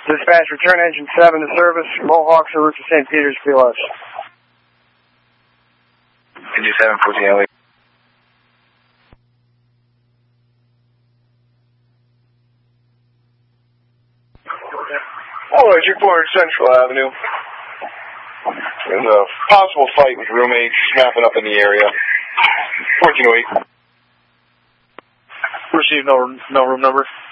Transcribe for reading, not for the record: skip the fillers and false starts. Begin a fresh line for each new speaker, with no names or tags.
Dispatch, return engine 7 to service. Mohawks en route to St. Peter's, PLS.
Engine 7, 14 LA.
Oh, G4 Central Avenue. There's a possible fight with roommates snapping up in the area. 1408.
Receive no room number.